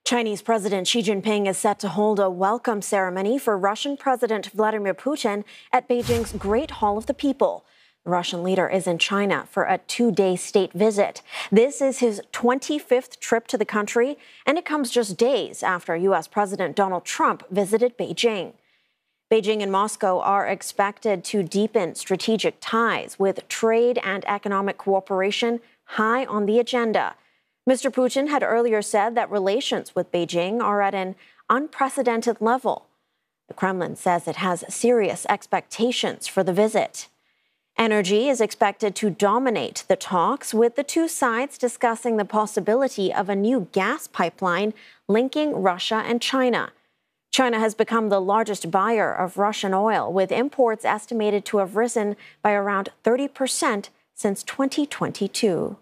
Chinese President Xi Jinping is set to hold a welcome ceremony for Russian President Vladimir Putin at Beijing's Great Hall of the People. The Russian leader is in China for a 2-day state visit. This is his 25th trip to the country, and it comes just days after U.S. President Donald Trump visited Beijing. Beijing and Moscow are expected to deepen strategic ties, with trade and economic cooperation high on the agenda. Mr. Putin had earlier said that relations with Beijing are at an unprecedented level. The Kremlin says it has serious expectations for the visit. Energy is expected to dominate the talks, with the two sides discussing the possibility of a new gas pipeline linking Russia and China. China has become the largest buyer of Russian oil, with imports estimated to have risen by around 30% since 2022.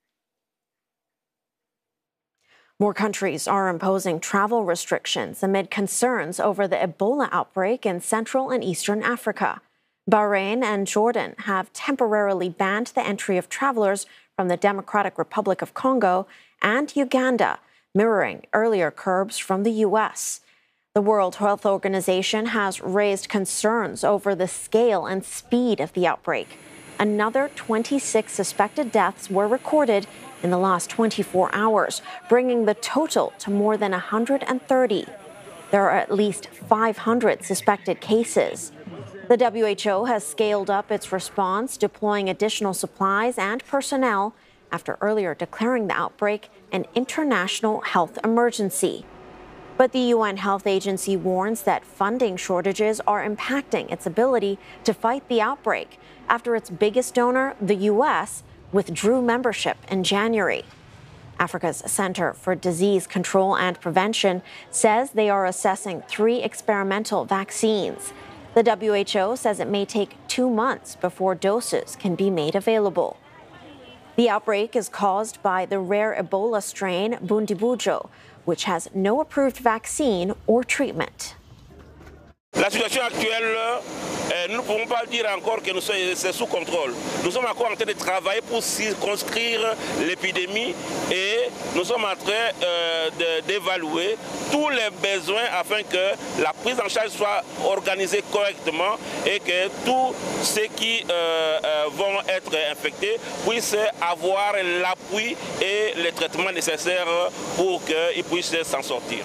More countries are imposing travel restrictions amid concerns over the Ebola outbreak in Central and Eastern Africa. Bahrain and Jordan have temporarily banned the entry of travelers from the Democratic Republic of Congo and Uganda, mirroring earlier curbs from the U.S. The World Health Organization has raised concerns over the scale and speed of the outbreak. Another 26 suspected deaths were recorded in the last 24 hours, bringing the total to more than 130. There are at least 500 suspected cases. The WHO has scaled up its response, deploying additional supplies and personnel after earlier declaring the outbreak an international health emergency. But the UN Health Agency warns that funding shortages are impacting its ability to fight the outbreak after its biggest donor, the U.S., withdrew membership in January. Africa's Center for Disease Control and Prevention says they are assessing 3 experimental vaccines. The WHO says it may take 2 months before doses can be made available. The outbreak is caused by the rare Ebola strain Bundibugyo, which has no approved vaccine or treatment. La situation actuelle, nous ne pouvons pas dire encore que c'est sous contrôle. Nous sommes encore en train de travailler pour circonscrire l'épidémie et nous sommes en train d'évaluer tous les besoins afin que la prise en charge soit organisée correctement et que tous ceux qui vont être infectés puissent avoir l'appui et les traitements nécessaires pour qu'ils puissent s'en sortir.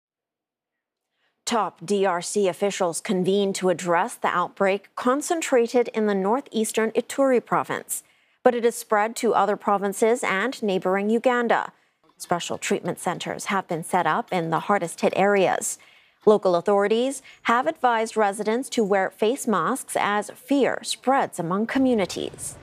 Top DRC officials convened to address the outbreak concentrated in the northeastern Ituri province, but it has spread to other provinces and neighboring Uganda. Special treatment centers have been set up in the hardest-hit areas. Local authorities have advised residents to wear face masks as fear spreads among communities.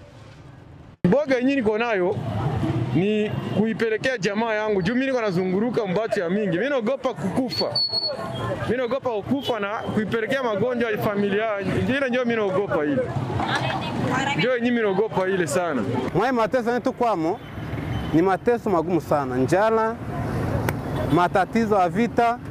Ni kuipelekea jamaa yangu juu mimi niko nazunguruka mbati ya mingi. Mimi naogopa kukufa. Mimi naogopa kukufa na kuipelekea magonjwa ya familia. Ndio mimi naogopa ile. Ndio mimi naogopa ile sana. Mwa mateso yetu kwamo ni mateso magumu sana. Njala, matatizo ya vita.